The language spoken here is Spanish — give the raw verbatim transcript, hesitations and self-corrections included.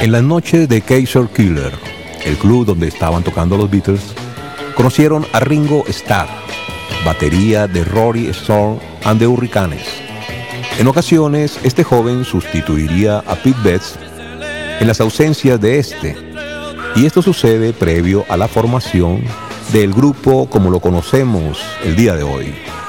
En las noches de Kaiser Killer, el club donde estaban tocando los Beatles, conocieron a Ringo Starr, batería de Rory Storm and the Hurricanes. En ocasiones, este joven sustituiría a Pete Best en las ausencias de este, y esto sucede previo a la formación del grupo como lo conocemos el día de hoy.